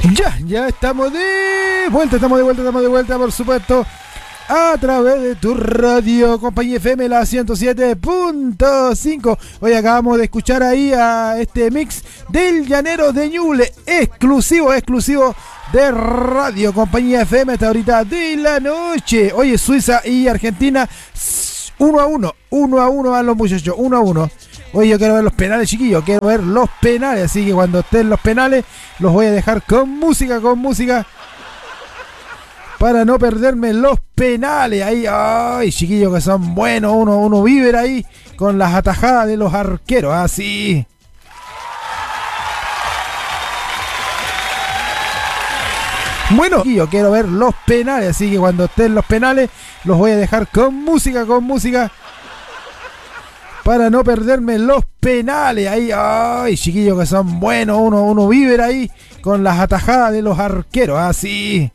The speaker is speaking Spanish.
Ya estamos de vuelta, estamos de vuelta, por supuesto, a través de tu radio, Compañía FM, la 107.5. Hoy acabamos de escuchar ahí a este mix del Llanero de Ñuble, exclusivo de Radio Compañía FM hasta ahorita de la noche. Oye, Suiza y Argentina 1-1 van los muchachos, 1-1. Oye, yo quiero ver los penales, chiquillos, quiero ver los penales, así que cuando estén los penales los voy a dejar con música, para no perderme los penales. Ahí, ay, chiquillos, que son buenos, uno vive ahí con las atajadas de los arqueros, así. Bueno, yo quiero ver los penales, así que cuando estén los penales los voy a dejar con música, para no perderme los penales. Ahí, ay, chiquillos, que son buenos, uno vive ahí con las atajadas de los arqueros, así.